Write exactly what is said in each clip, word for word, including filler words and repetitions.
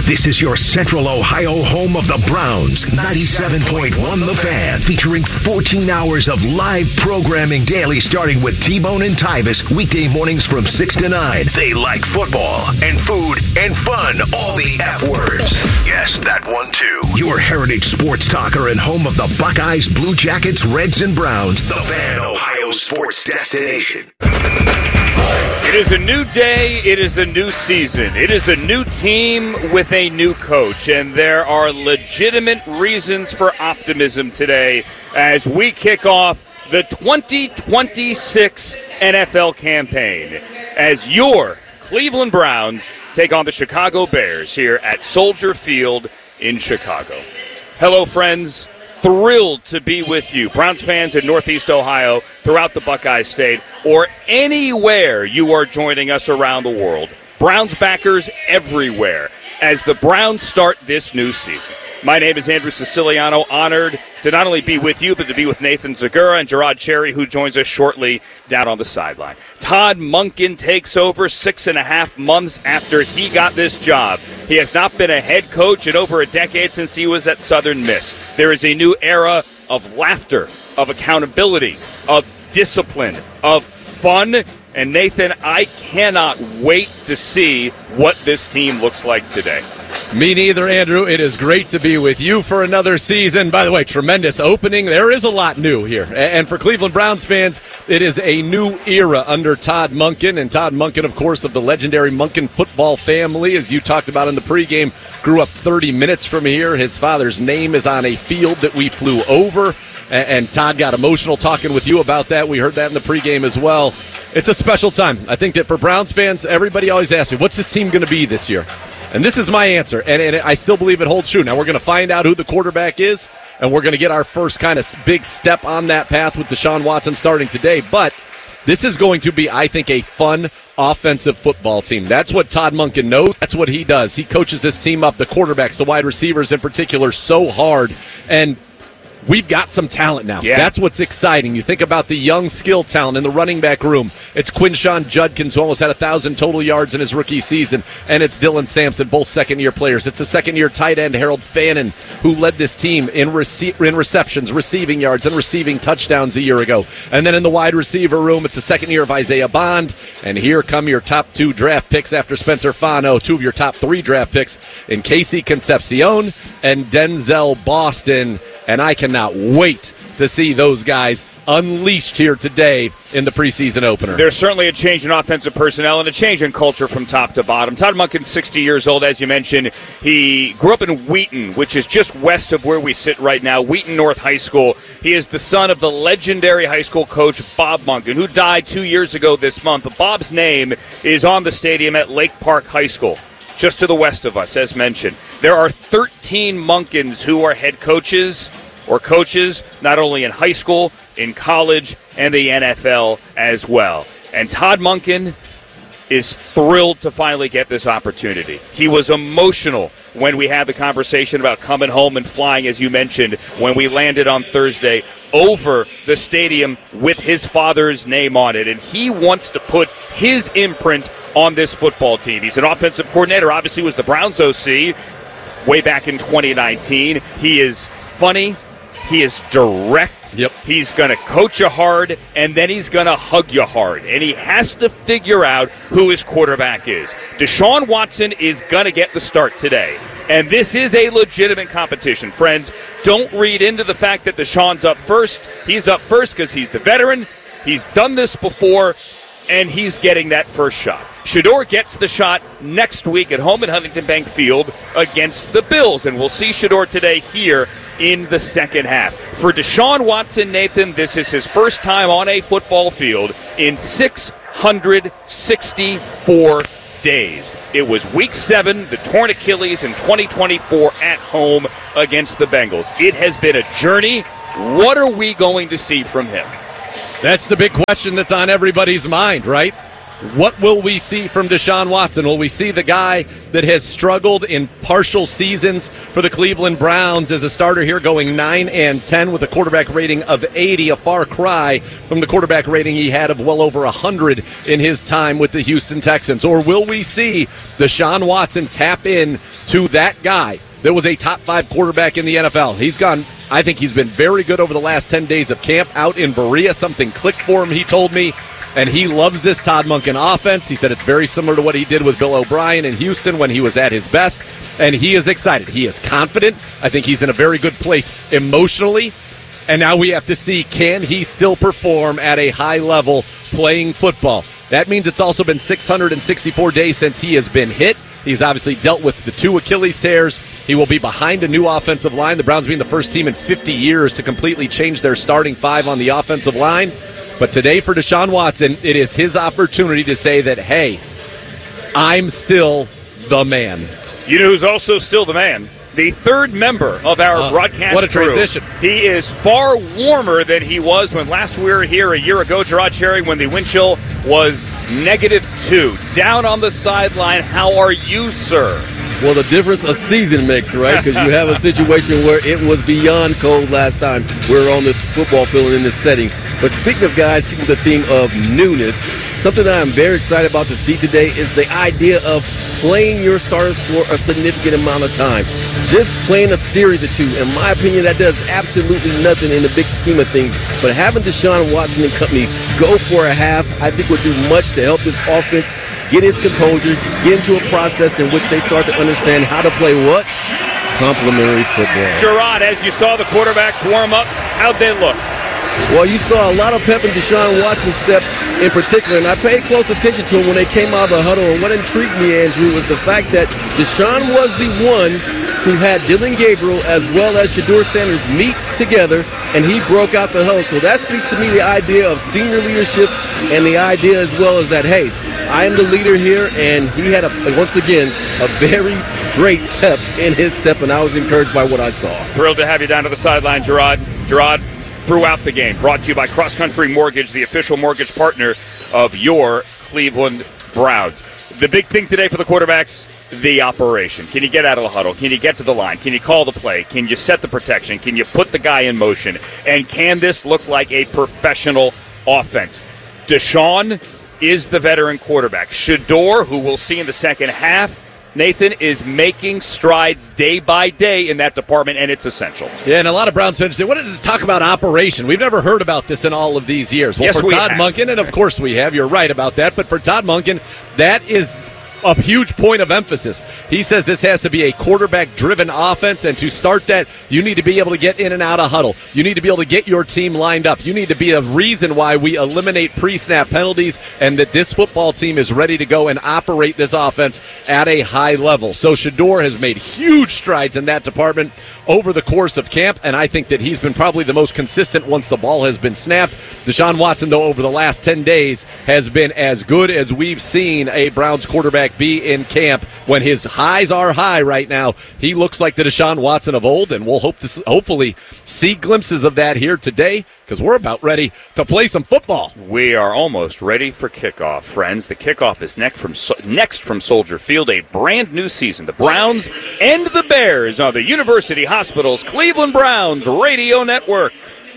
This is your Central Ohio home of the Browns. ninety-seven point one The Fan, featuring fourteen hours of live programming daily, starting with T-Bone and Tyvis, weekday mornings from six to nine. They like football and food and fun, all the F words. Yes, that one too. Your heritage sports talker and home of the Buckeyes, Blue Jackets, Reds, and Browns. The Fan, Ohio sports destination. It is a new day. It is a new season. It is a new team with a new coach, and there are legitimate reasons for optimism today as we kick off the twenty twenty-six N F L campaign as your Cleveland Browns take on the Chicago Bears here at Soldier Field in Chicago. Hello, friends. Thrilled to be with you, Browns fans in Northeast Ohio, throughout the Buckeye State, or anywhere you are joining us around the world. Browns backers everywhere as the Browns start this new season. My name is Andrew Siciliano, honored to not only be with you, but to be with Nathan Zagura and Gerard Cherry, who joins us shortly down on the sideline. Todd Monken takes over six and a half months after he got this job. He has not been a head coach in over a decade since he was at Southern Miss. There is a new era of laughter, of accountability, of discipline, of fun. And Nathan, I cannot wait to see what this team looks like today. Me neither, Andrew. It is great to be with you for another season. By the way, tremendous opening. There is a lot new here. And for Cleveland Browns fans, it is a new era under Todd Monken. And Todd Monken, of course, of the legendary Monken football family, as you talked about in the pregame, grew up thirty minutes from here. His father's name is on a field that we flew over. And Todd got emotional talking with you about that. We heard that in the pregame as well. It's a special time. I think that for Browns fans, everybody always asks me, what's this team going to be this year? And this is my answer, and, and I still believe it holds true. Now, we're going to find out who the quarterback is, and we're going to get our first kind of big step on that path with Deshaun Watson starting today. But this is going to be, I think, a fun offensive football team. That's what Todd Monken knows. That's what he does. He coaches this team up, the quarterbacks, the wide receivers in particular, so hard. And we've got some talent now. Yeah. That's what's exciting. You think about the young skill talent in the running back room. It's Quinshawn Judkins, who almost had one thousand total yards in his rookie season, and it's Dylan Sampson, both second-year players. It's a second-year tight end, Harold Fannin, who led this team in, rece- in receptions, receiving yards, and receiving touchdowns a year ago. And then in the wide receiver room, it's the second year of Isaiah Bond, and here come your top two draft picks after Spencer Fano, two of your top three draft picks in Casey Concepcion and Denzel Boston. And I cannot wait to see those guys unleashed here today in the preseason opener. There's certainly a change in offensive personnel and a change in culture from top to bottom. Todd Monken's sixty years old, as you mentioned. He grew up in Wheaton, which is just west of where we sit right now, Wheaton North High School. He is the son of the legendary high school coach Bob Monken, who died two years ago this month. But Bob's name is on the stadium at Lake Park High School, just to the west of us, as mentioned. There are thirteen Monkens who are head coaches or coaches, not only in high school, in college, and the N F L as well. And Todd Monken is thrilled to finally get this opportunity. He was emotional when we had the conversation about coming home and flying, as you mentioned, when we landed on Thursday over the stadium with his father's name on it. And he wants to put his imprint on this football team. He's an offensive coordinator, obviously was the Browns O C way back in twenty nineteen. He is funny. He is direct. Yep. He's going to coach you hard, and then he's going to hug you hard. And he has to figure out who his quarterback is. Deshaun Watson is going to get the start today. And this is a legitimate competition, friends. Don't read into the fact that Deshaun's up first. He's up first because he's the veteran. He's done this before, and he's getting that first shot. Shedeur gets the shot next week at home at Huntington Bank Field against the Bills, and we'll see Shedeur today here in the second half. For Deshaun Watson, Nathan, this is his first time on a football field in six hundred sixty-four days. It was week seven, the torn Achilles in twenty twenty-four at home against the Bengals. It has been a journey. What are we going to see from him? That's the big question that's on everybody's mind, right? What will we see from Deshaun Watson? Will we see the guy that has struggled in partial seasons for the Cleveland Browns as a starter here, going nine and ten with a quarterback rating of eighty, a far cry from the quarterback rating he had of well over one hundred in his time with the Houston Texans? Or will we see Deshaun Watson tap in to that guy that was a top five quarterback in the N F L? He's gone, I think he's been very good over the last ten days of camp out in Berea. Something clicked for him, he told me. And he loves this Todd Monken offense. He said it's very similar to what he did with Bill O'Brien in Houston when he was at his best. And he is excited. He is confident. I think he's in a very good place emotionally. And now we have to see, can he still perform at a high level playing football? That means it's also been six hundred sixty-four days since he has been hit. He's obviously dealt with the two Achilles tears. He will be behind a new offensive line. The Browns being the first team in fifty years to completely change their starting five on the offensive line. But today for Deshaun Watson, it is his opportunity to say that, hey, I'm still the man. You know who's also still the man? The third member of our uh, broadcast What a crew. transition. He is far warmer than he was when last we were here a year ago, Gerard Cherry, when the wind chill was negative two. Down on the sideline, how are you, sir? Well, the difference a season makes, right? Because you have a situation where it was beyond cold last time we were on this football field in this setting. But speaking of guys, keeping the theme of newness, something that I'm very excited about to see today is the idea of playing your starters for a significant amount of time. Just playing a series or two, in my opinion, that does absolutely nothing in the big scheme of things. But having Deshaun Watson and company go for a half, I think would do much to help this offense get his composure, get into a process in which they start to understand how to play what? Complementary football. Gerard, as you saw the quarterbacks warm up, how'd they look? Well, you saw a lot of pep in Deshaun Watson's step in particular, and I paid close attention to him when they came out of the huddle. And what intrigued me, Andrew, was the fact that Deshaun was the one who had Dylan Gabriel as well as Shedeur Sanders meet together, and he broke out the huddle. So that speaks to me the idea of senior leadership and the idea as well as that, hey, I am the leader here, and he had, a, once again, a very great pep in his step, and I was encouraged by what I saw. Thrilled to have you down to the sideline, Gerard. Gerard, throughout the game, brought to you by Cross Country Mortgage, the official mortgage partner of your Cleveland Browns. The big thing today for the quarterbacks, the operation. Can you get out of the huddle? Can you get to the line? Can you call the play? Can you set the protection? Can you put the guy in motion? And can this look like a professional offense? Deshaun is the veteran quarterback. Shedeur, who we'll see in the second half, Nathan, is making strides day by day in that department, and it's essential. Yeah, and a lot of Browns fans say, what does this talk about operation? We've never heard about this in all of these years. Well, yes, for we Todd have. Monken, and of course we have, you're right about that, but for Todd Monken, that is a huge point of emphasis. He says this has to be a quarterback-driven offense, and to start that, you need to be able to get in and out of huddle. You need to be able to get your team lined up. You need to be a reason why we eliminate pre-snap penalties and that this football team is ready to go and operate this offense at a high level. So Shedeur has made huge strides in that department over the course of camp, and I think that he's been probably the most consistent once the ball has been snapped. Deshaun Watson, though, over the last ten days has been as good as we've seen a Browns quarterback be in camp. When his highs are high right now, he looks like the Deshaun Watson of old, and we'll hope to hopefully see glimpses of that here today, because we're about ready to play some football. We are almost ready for kickoff, friends. The kickoff is next from next from Soldier Field, a brand new season. The Browns and the Bears on the University Hospital's Cleveland Browns Radio Network.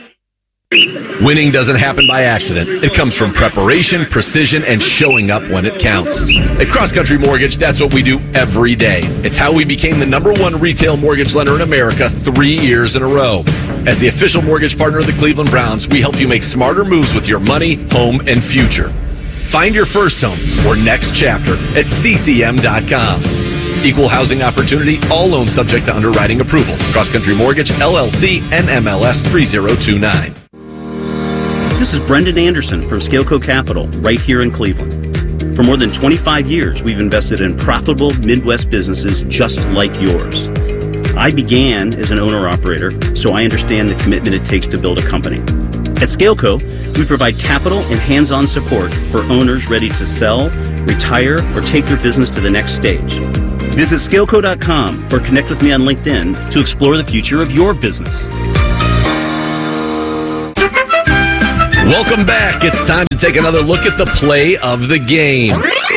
Winning doesn't happen by accident. It comes from preparation, precision, and showing up when it counts. At Cross Country Mortgage, that's what we do every day. It's how we became the number one retail mortgage lender in America three years in a row. As the official mortgage partner of the Cleveland Browns, we help you make smarter moves with your money, home, and future. Find your first home or next chapter at C C M dot com. Equal housing opportunity, all loans subject to underwriting approval. Cross Country Mortgage, L L C, N M L S three zero two nine. This is Brendan Anderson from Scaleco Capital, right here in Cleveland. For more than twenty-five years, we've invested in profitable Midwest businesses just like yours. I began as an owner-operator, so I understand the commitment it takes to build a company. At Scaleco, we provide capital and hands-on support for owners ready to sell, retire, or take their business to the next stage. Visit Scaleco dot com or connect with me on LinkedIn to explore the future of your business. Welcome back. It's time to take another look at the play of the game.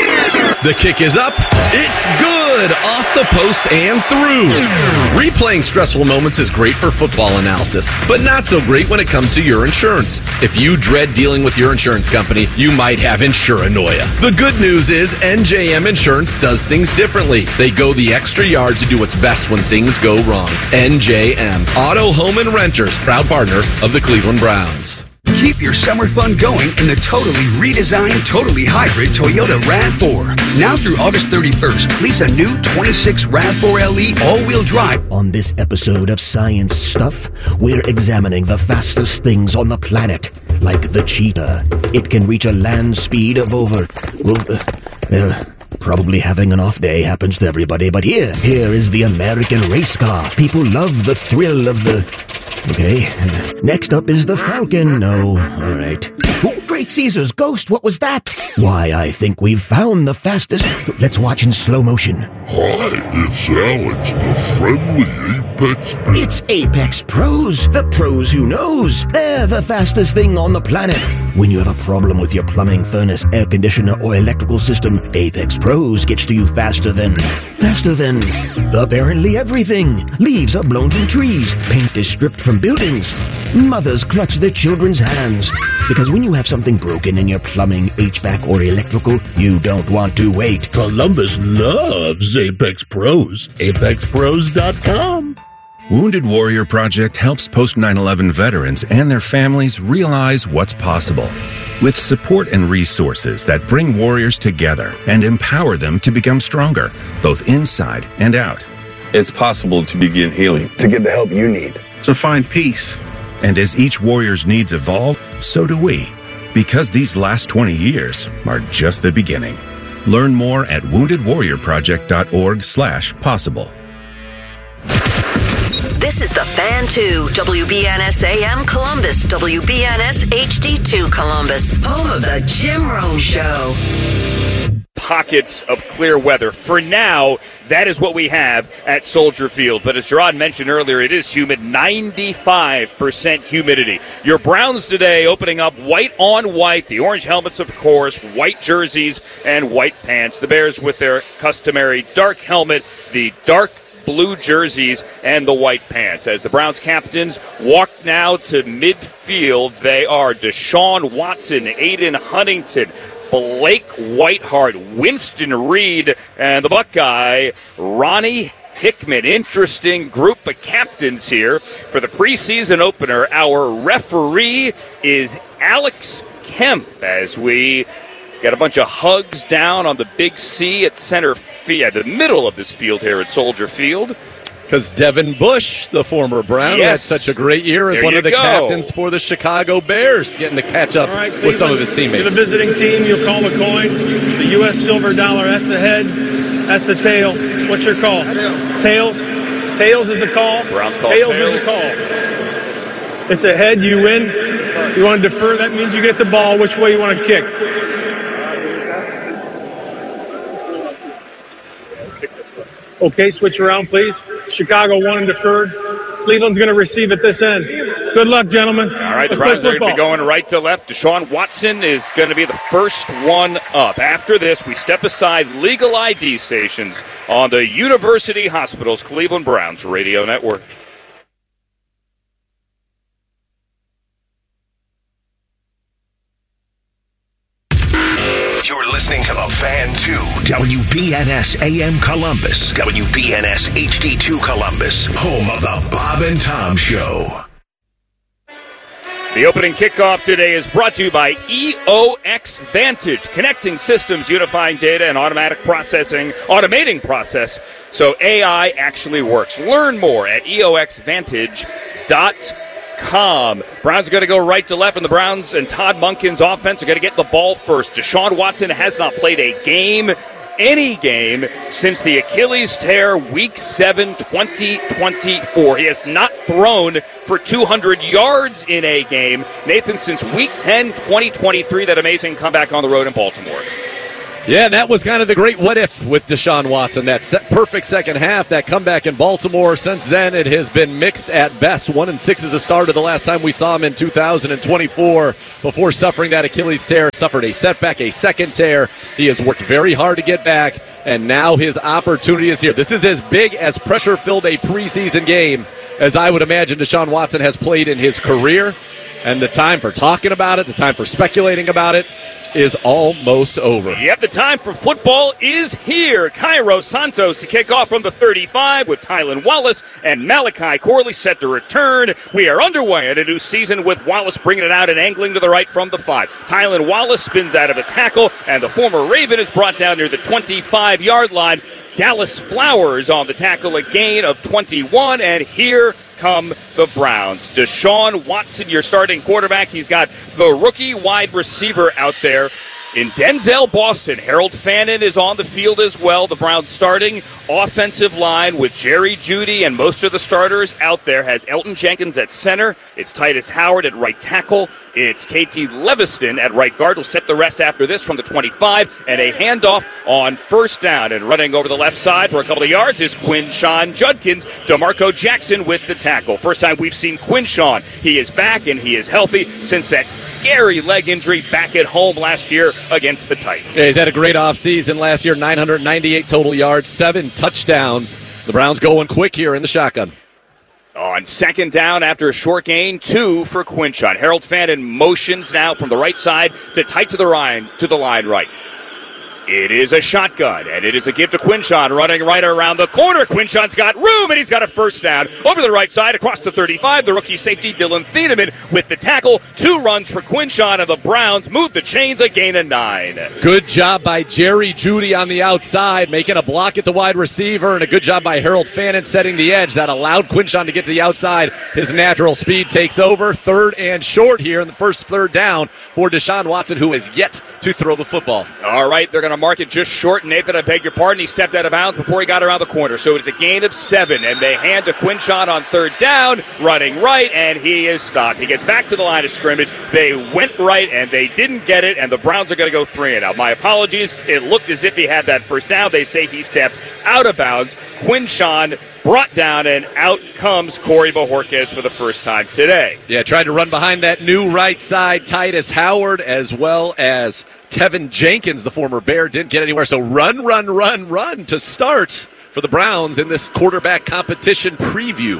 The kick is up. It's good. Off the post and through. Replaying stressful moments is great for football analysis, but not so great when it comes to your insurance. If you dread dealing with your insurance company, you might have insuranoia. The good news is N J M Insurance does things differently. They go the extra yard to do what's best when things go wrong. N J M, Auto, Home, and Renters, proud partner of the Cleveland Browns. Keep your summer fun going in the totally redesigned, totally hybrid Toyota RAV four. Now through August thirty-first, lease a new twenty-six RAV four L E all-wheel drive. On this episode of Science Stuff, we're examining the fastest things on the planet, like the cheetah. It can reach a land speed of over... Well, uh, well, probably having an off day happens to everybody, but here, here is the American race car. People love the thrill of the... Okay, uh, next up is the Falcon. No, all right. Oh, Great Caesar's ghost, what was that? Why, I think we've found the fastest... Let's watch in slow motion. Hi, it's Alex, the friendly Apex Pro. It's Apex Pros, the pros who knows. They're the fastest thing on the planet. When you have a problem with your plumbing, furnace, air conditioner, or electrical system, Apex Pros gets to you faster than... Faster than... apparently everything. Leaves are blown from trees. Paint is stripped from buildings. Mothers clutch their children's hands. Because when you have something broken in your plumbing, H V A C, or electrical, you don't want to wait. Columbus loves Apex Pros. Apex Pros dot com. Wounded Warrior Project helps post nine eleven veterans and their families realize what's possible. With support and resources that bring warriors together and empower them to become stronger, both inside and out. It's possible to begin healing. To get the help you need. To find peace. And as each warrior's needs evolve, so do we. Because these last twenty years are just the beginning. Learn more at wounded warrior project dot org slash possible. This is the Fan two, W B N S A M Columbus, W B N S H D two Columbus, home of the Jim Rome Show. Pockets of clear weather. For now, that is what we have at Soldier Field. But as Gerard mentioned earlier, it is humid, ninety-five percent humidity. Your Browns today opening up white on white, the orange helmets, of course, white jerseys, and white pants. The Bears with their customary dark helmet, the dark blue jerseys, and the white pants. As the Browns captains walk now to midfield, they are Deshaun Watson, Aiden Huntington, Blake Whiteheart, Winston Reed, and the Buckeye, Ronnie Hickman. Interesting group of captains here for the preseason opener. Our referee is Alex Kemp as we got a bunch of hugs down on the big C at center field, the middle of this field here at Soldier Field. Because Devin Bush, the former Brown, yes. had such a great year as there one of the go. captains for the Chicago Bears, getting to catch up right, with some of his teammates. To the visiting team, you'll call the coin. It's the U S silver dollar. That's the head. That's the tail. What's your call? Tails. Tails is the call. Browns call tails, tails is the call. It's a head. You win. You want to defer. That means you get the ball. Which way you want to kick? Okay, switch around, please. Chicago won and deferred. Cleveland's going to receive at this end. Good luck, gentlemen. All right, Let's the Browns play are going to be going right to left. Deshaun Watson is going to be the first one up. After this, we step aside legal I D stations on the University Hospitals Cleveland Browns radio network. You're listening to the Fan two, W B N S A M Columbus, W B N S H D two Columbus, home of the Bob and Tom Show. The opening kickoff today is brought to you by E O X Vantage, connecting systems, unifying data, and automatic processing, automating process so A I actually works. Learn more at E O X vantage dot com. Browns are going to go right to left, and the Browns and Todd Monken's offense are going to get the ball first. Deshaun Watson has not played a game, any game, since the Achilles tear week seven, twenty twenty-four. He has not thrown for two hundred yards in a game. Nathan, since week ten, twenty twenty-three, that amazing comeback on the road in Baltimore. Yeah, and that was kind of the great what if with Deshaun Watson. That set, perfect second half, that comeback in Baltimore. Since then, it has been mixed at best. One and six is a start of the last time we saw him in two thousand twenty-four before suffering that Achilles tear. Suffered a setback, a second tear. He has worked very hard to get back, and now his opportunity is here. This is as big as pressure-filled a preseason game as I would imagine Deshaun Watson has played in his career. And the time for talking about it, the time for speculating about it, is almost over. Yep, the time for football is here. Cairo Santos to kick off from the thirty-five with Tylan Wallace and Malachi Corley set to return. We are underway at a new season with Wallace bringing it out and angling to the right from the five. Tylan Wallace spins out of a tackle, and the former Raven is brought down near the twenty-five-yard line. Dallas Flowers on the tackle, a gain of twenty-one, and here come the Browns. Deshaun Watson, your starting quarterback. He's got the rookie wide receiver out there in Denzel Boston. Harold Fannin is on the field as well. The Browns starting offensive line with Jerry Jeudy and most of the starters out there has Elton Jenkins at center. It's Titus Howard at right tackle. It's K T Leviston at right guard. We'll set the rest after this from the twenty-five, and a handoff on first down. And running over the left side for a couple of yards is Quinshon Judkins. DeMarco Jackson with the tackle. First time we've seen Quinshon. He is back, and he is healthy since that scary leg injury back at home last year against the Titans. Yeah, he's had a great offseason last year, nine hundred ninety-eight total yards, seven touchdowns. The Browns going quick here in the shotgun. On second down after a short gain, two for Quinshon. Harold Fannin motions now from the right side to tight to the line, to the line right. It is a shotgun, and it is a give to Quinshon running right around the corner. Quinshon's got room, and he's got a first down. Over the right side, across the thirty-five, the rookie safety Dylan Thieneman with the tackle. Two runs for Quinshon, and the Browns move the chains, a gain of nine. Good job by Jerry Jeudy on the outside, making a block at the wide receiver, and a good job by Harold Fannin setting the edge. That allowed Quinshon to get to the outside. His natural speed takes over. Third and short here in the first third down for Deshaun Watson, who has yet to throw the football. All right, they're going to mark it just short. Nathan, I beg your pardon, he stepped out of bounds before he got around the corner. So it's a gain of seven, and they hand to Quinshon on third down, running right, and he is stopped. He gets back to the line of scrimmage. They went right, and they didn't get it, and the Browns are going to go three and out. My apologies. It looked as if he had that first down. They say he stepped out of bounds. Quinshon brought down, and out comes Corey Bojorquez for the first time today. Yeah, tried to run behind that new right side, Titus Howard, as well as Tevin Jenkins, the former Bear, didn't get anywhere. So run, run, run, run to start for the Browns in this quarterback competition preview.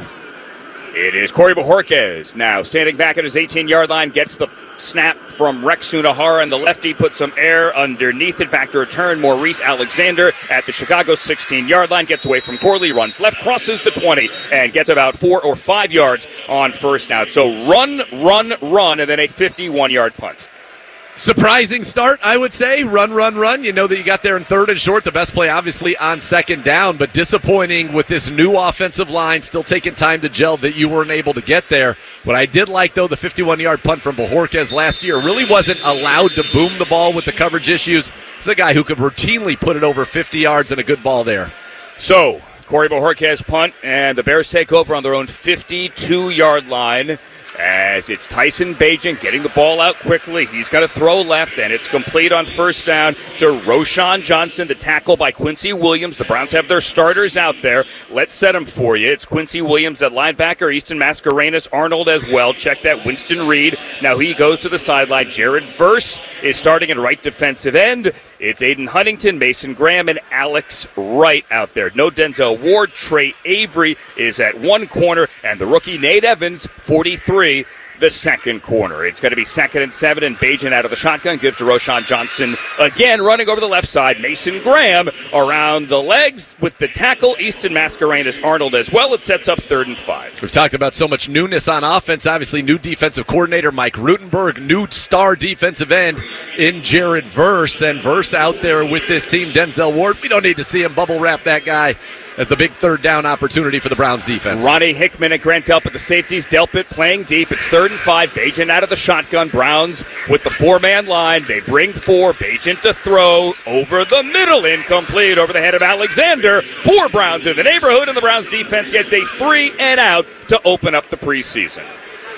It is Corey Bojorquez now standing back at his eighteen-yard line, gets the snap from Rex Sunahara, and the lefty puts some air underneath it. Back to return, Maurice Alexander at the Chicago sixteen-yard line, gets away from Corley, runs left, crosses the twenty, and gets about four or five yards on first down. So run, run, run, and then a fifty-one-yard punt. Surprising start, I would say. Run, run, run. You know that you got there in third and short. The best play, obviously, on second down, but disappointing with this new offensive line still taking time to gel that you weren't able to get there. What I did like, though, the fifty-one-yard punt from Bojorquez last year really wasn't allowed to boom the ball with the coverage issues. He's a guy who could routinely put it over fifty yards and a good ball there. So, Corey Bojorquez punt, and the Bears take over on their own fifty-two-yard line. As it's Tyson Bagent getting the ball out quickly. He's got to throw left, and it's complete on first down to Roschon Johnson, the tackle by Quincy Williams. The Browns have their starters out there. Let's set them for you. It's Quincy Williams at linebacker, Easton Mascarenas, Arnold as well. Check that, Winston Reed. Now he goes to the sideline. Jared Verse is starting at right defensive end. It's Aiden Huntington, Mason Graham, and Alex Wright out there. No Denzel Ward. Trey Avery is at one corner, and the rookie Nate Evans, forty-three, the second corner. It's going to be second and seven, and Bagent out of the shotgun gives to Roschon Johnson again, running over the left side. Mason Graham around the legs with the tackle. Easton Mascarenas, Arnold as well. It sets up third and five. We've talked about so much newness on offense. Obviously, new defensive coordinator Mike Rutenberg, new star defensive end in Jared Verse, and Verse out there with this team. Denzel Ward, we don't need to see him bubble wrap that guy. At the big third down opportunity for the Browns defense. Ronnie Hickman and Grant Delpit, the safeties. Delpit playing deep. It's third and five. Bagent out of the shotgun. Browns with the four-man line. They bring four. Bagent to throw over the middle. Incomplete over the head of Alexander. Four Browns in the neighborhood, and the Browns defense gets a three and out to open up the preseason.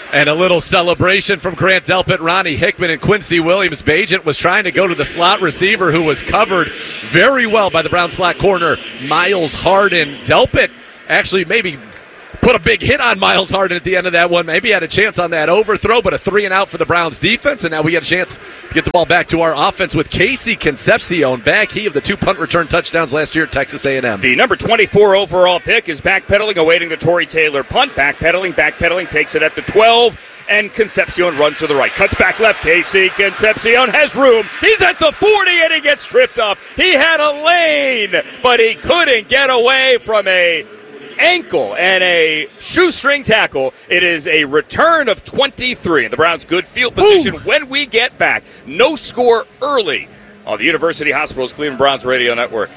And a little celebration from Grant Delpit, Ronnie Hickman, and Quincy Williams. Bagent was trying to go to the slot receiver who was covered very well by the Brown slot corner, Miles Harden. Delpit actually maybe put a big hit on Miles Harden at the end of that one. Maybe had a chance on that overthrow, but a three and out for the Browns defense. And now we get a chance to get the ball back to our offense with Casey Concepcion back. He of the two punt return touchdowns last year at Texas A and M. The number twenty-four overall pick is backpedaling, awaiting the Torrey Taylor punt. Backpedaling, backpedaling, takes it at the twelve. And Concepcion runs to the right. Cuts back left. Casey Concepcion has room. He's at the forty, and he gets tripped up. He had a lane, but he couldn't get away from a ankle and a shoestring tackle. It is a return of twenty-three. And the Browns' good field position Ooh. when we get back. No score early on the University Hospitals Cleveland Browns Radio Network.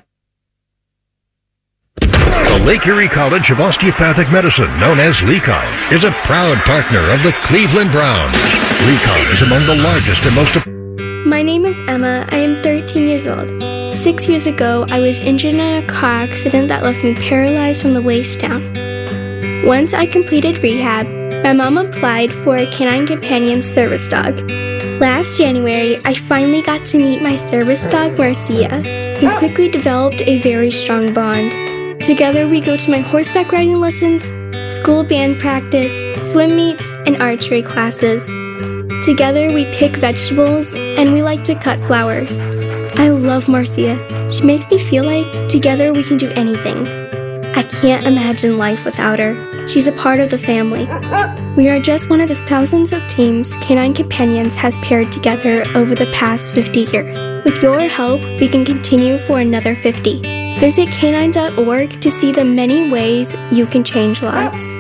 The Lake Erie College of Osteopathic Medicine, known as LECON, is a proud partner of the Cleveland Browns. LECON is among the largest and most... My name is Emma. I am thirteen years old. Six years ago, I was injured in a car accident that left me paralyzed from the waist down. Once I completed rehab, my mom applied for a Canine Companion service dog. Last January, I finally got to meet my service dog, Marcia. We quickly developed a very strong bond. Together, we go to my horseback riding lessons, school band practice, swim meets, and archery classes. Together, we pick vegetables, and we like to cut flowers. I love Marcia. She makes me feel like together we can do anything. I can't imagine life without her. She's a part of the family. We are just one of the thousands of teams Canine Companions has paired together over the past fifty years. With your help, we can continue for another fifty. Visit canine dot org to see the many ways you can change lives.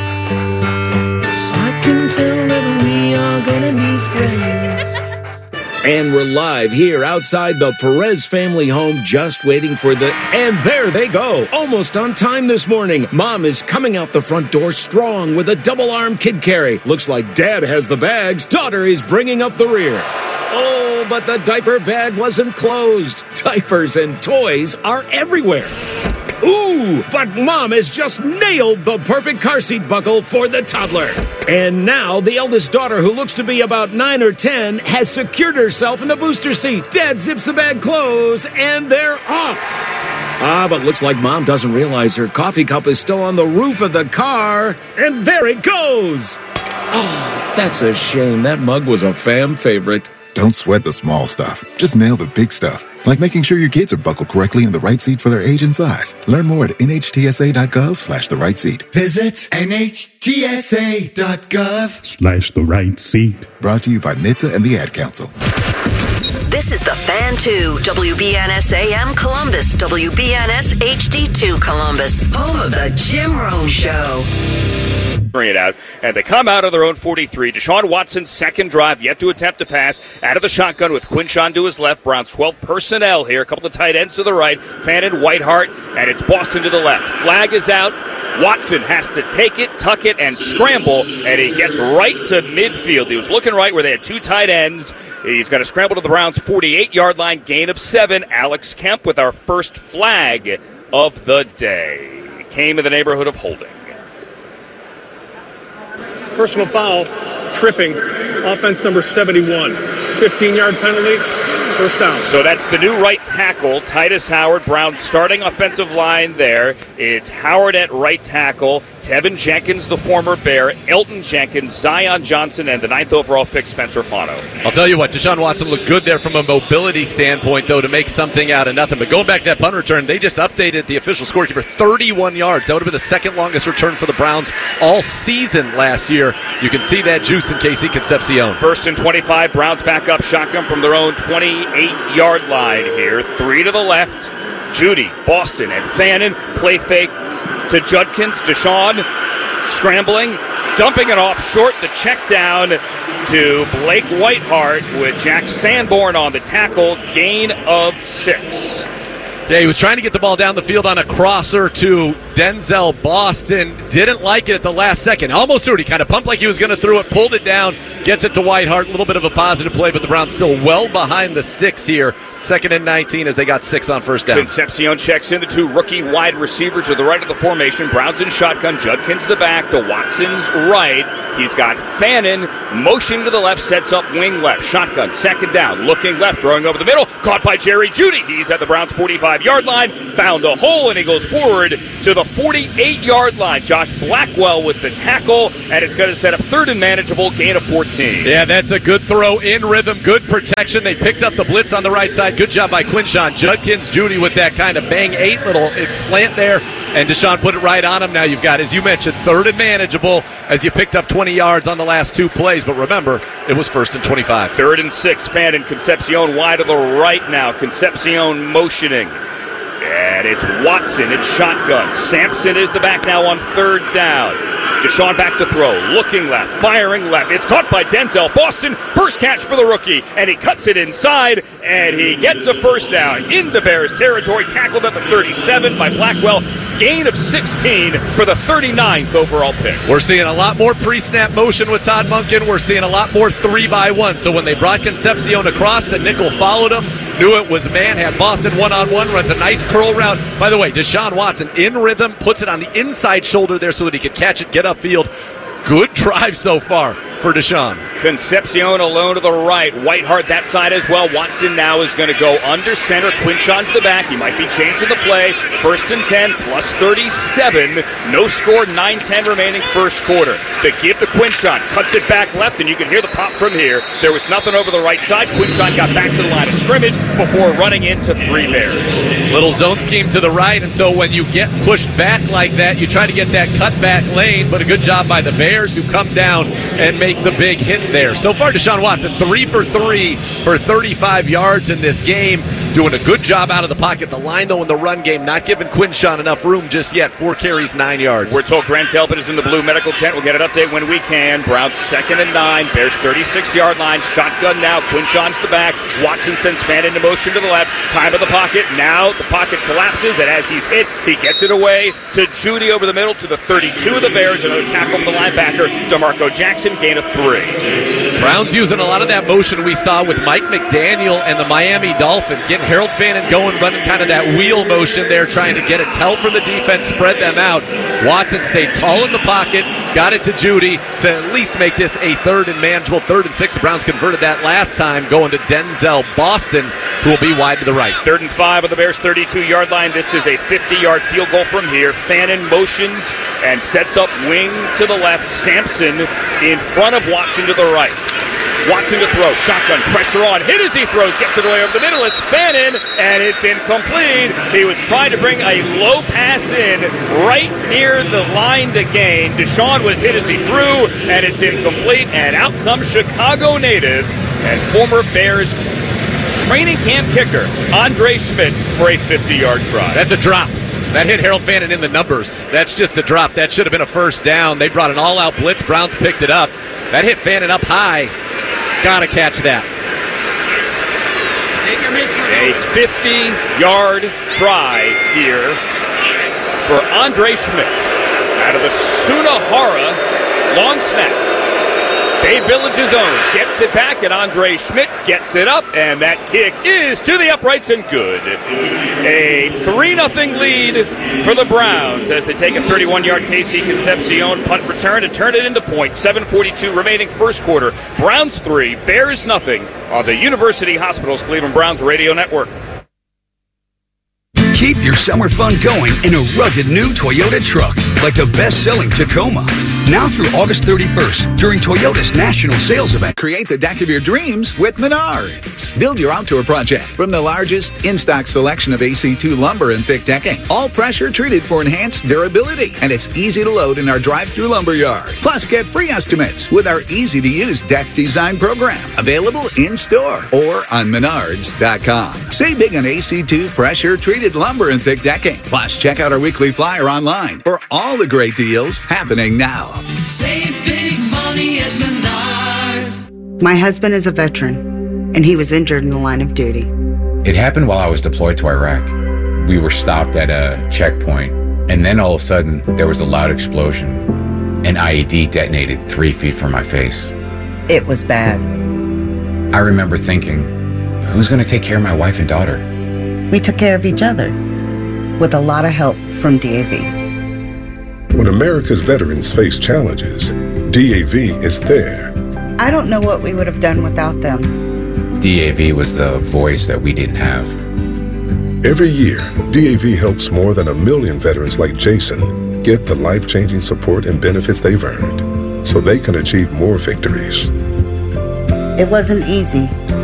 I can tell that we are gonna be friends. And we're live here outside the Perez family home, just waiting for the... And there they go, almost on time this morning. Mom is coming out the front door strong with a double-arm kid carry. Looks like Dad has the bags. Daughter is bringing up the rear. Oh, but the diaper bag wasn't closed. Diapers and toys are everywhere. Ooh, but Mom has just nailed the perfect car seat buckle for the toddler. And now the eldest daughter, who looks to be about nine or ten, has secured herself in the booster seat. Dad zips the bag closed, and they're off. Ah, but looks like Mom doesn't realize her coffee cup is still on the roof of the car. And there it goes. Oh, that's a shame. That mug was a fam favorite. Don't sweat the small stuff. Just nail the big stuff, like making sure your kids are buckled correctly in the right seat for their age and size. Learn more at N H T S A dot gov slash the right seat. Visit N H T S A dot gov slash the right seat. Brought to you by N H T S A and the Ad Council. This is the Fan two, W B N S A M Columbus, W B N S H D two Columbus, home of the Jim Rome Show. Bring it out, and they come out of their own forty-three. Deshaun Watson's second drive, yet to attempt a pass, out of the shotgun with Quinshon to his left. Browns twelve personnel here, a couple of tight ends to the right, Fannin, Whitehart, and it's Boston to the left. Flag is out. Watson has to take it, tuck it, and scramble, and he gets right to midfield. He was looking right where they had two tight ends. He's got to scramble to the Browns' forty-eight-yard line, gain of seven. Alex Kemp with our first flag of the day. Came in the neighborhood of holding. Personal foul, tripping, offense number seventy-one. fifteen-yard penalty, first down. So that's the new right tackle, Titus Howard. Brown's starting offensive line there. It's Howard at right tackle, Tevin Jenkins, the former Bear, Elton Jenkins, Zion Johnson, and the ninth overall pick, Spencer Fano. I'll tell you what, Deshaun Watson looked good there from a mobility standpoint, though, to make something out of nothing. But going back to that punt return, they just updated the official scorekeeper, thirty-one yards. That would have been the second longest return for the Browns all season last year. You can see that juice in Casey Concepcion. First and twenty-five, Browns back up shotgun from their own twenty-eight-yard line here. Three to the left. Judy, Boston, and Fannin. Play fake to Judkins. Deshaun scrambling, dumping it off short. The check down to Blake Whitehart with Jack Sanborn on the tackle. Gain of six. Yeah, he was trying to get the ball down the field on a crosser to Denzel Boston. Didn't like it at the last second. Almost threw it. He kind of pumped like he was going to throw it, pulled it down, gets it to Whitehart. A little bit of a positive play, but the Browns still well behind the sticks here. Second and nineteen as they got six on first down. Concepcion checks in. The two rookie wide receivers to the right of the formation. Browns in shotgun. Judkins the back to Watson's right. He's got Fannin, motion to the left, sets up wing left. Shotgun, second down, looking left, throwing over the middle. Caught by Jerry Jeudy. He's at the Browns' forty-five-yard line. Found a hole, and he goes forward to the forty-eight-yard line. Josh Blackwell with the tackle, and it's going to set up third and manageable, gain of fourteen. Yeah, that's a good throw in rhythm, good protection. They picked up the blitz on the right side. Good job by Quinshon Judkins. Jeudy with that kind of bang eight little slant there, and Deshaun put it right on him. Now you've got, as you mentioned, third and manageable as you picked up twenty yards on the last two plays. But remember, it was first and twenty-five. Third and six. Fannin, Concepcion wide to the right now. Concepcion motioning. And it's Watson. It's shotgun. Sampson is the back now on third down. Deshaun back to throw. Looking left. Firing left. It's caught by Denzel Boston. First catch for the rookie. And he cuts it inside. And he gets a first down into Bears territory. Tackled at the thirty-seven by Blackwell. Gain of sixteen for the thirty-ninth overall pick. We're seeing a lot more pre-snap motion with Todd Monken. We're seeing a lot more three by one. So when they brought Concepcion across, the nickel followed him. Knew it was man. Had Boston one-on-one. Runs a nice curl route. By the way, Deshaun Watson in rhythm. Puts it on the inside shoulder there so that he could catch it, get upfield. Good drive so far for Deshaun. Concepcion alone to the right. Whitehart that side as well. Watson now is going to go under center. Quinshon's the back. He might be changing the play. First and ten, plus thirty-seven. No score, nine ten remaining first quarter. The give to Quinshon. Cuts it back left, and you can hear the pop from here. There was nothing over the right side. Quinshon got back to the line of scrimmage before running into three Bears. Little zone scheme to the right, and so when you get pushed back like that, you try to get that cutback lane, but a good job by the Bears who come down and make the big hit there. So far, Deshaun Watson, three for three for thirty-five yards in this game. Doing a good job out of the pocket. The line, though, in the run game, not giving Quinshon enough room just yet. Four carries, nine yards. We're told Grant Delpit is in the blue medical tent. We'll get an update when we can. Browns second and nine. Bears thirty-six-yard line. Shotgun now. Quinshon's the back. Watson sends Fannin into motion to the left. Time of the pocket. Now the pocket collapses, and as he's hit, he gets it away to Jeudy over the middle to the thirty-two of the Bears. Another tackle from the linebacker, DeMarco Jackson. Gain of three. Browns using a lot of that motion we saw with Mike McDaniel and the Miami Dolphins, getting Harold Fannin going, running kind of that wheel motion there, trying to get a tell from the defense, spread them out. Watson stayed tall in the pocket, got it to Jeudy to at least make this a third and manageable. Third and six. The Browns converted that last time, going to Denzel Boston, who will be wide to the right. Third and five of the Bears' thirty-two-yard line. This is a fifty-yard field goal from here. Fannin motions and sets up wing to the left. Sampson in front of Watson to the right. Watson to throw. Shotgun. Pressure on. Hit as he throws. Gets it away over the middle. It's Fannin, and it's incomplete. He was trying to bring a low pass in right near the line to gain. Deshaun was hit as he threw, and it's incomplete. And out comes Chicago native and former Bears training camp kicker Andre Schmidt for a fifty-yard try. That's a drop. That hit Harold Fannin in the numbers. That's just a drop. That should have been a first down. They brought an all-out blitz. Browns picked it up. That hit Fannin up high. Gotta catch that. A fifty-yard try here for Andre Schmidt out of the Sunahara. Long snap. Bay Village's own gets it back, and Andre Schmidt gets it up, and that kick is to the uprights and good. A three nothing lead for the Browns as they take a thirty-one-yard K C Concepcion punt return to turn it into points. seven forty-two remaining first quarter. Browns three, Bears nothing on the University Hospitals Cleveland Browns radio network. Keep your summer fun going in a rugged new Toyota truck, like the best-selling Tacoma. Now through August thirty-first, during Toyota's national sales event. Create the deck of your dreams with Menards. Build your outdoor project from the largest in-stock selection of A C two lumber and thick decking. All pressure treated for enhanced durability. And it's easy to load in our drive-through lumber yard. Plus, get free estimates with our easy-to-use deck design program. Available in-store or on menards dot com. Save big on A C two pressure treated lumber and thick decking. Plus, check out our weekly flyer online for all the great deals happening now. Save big money at Menards. My husband is a veteran, and he was injured in the line of duty. It happened while I was deployed to Iraq. We were stopped at a checkpoint, and then all of a sudden, there was a loud explosion. An I E D detonated three feet from my face. It was bad. I remember thinking, who's going to take care of my wife and daughter? We took care of each other, with a lot of help from D A V. When America's veterans face challenges, D A V is there. I don't know what we would have done without them. D A V was the voice that we didn't have. Every year, D A V helps more than a million veterans like Jason get the life-changing support and benefits they've earned so they can achieve more victories. It wasn't easy,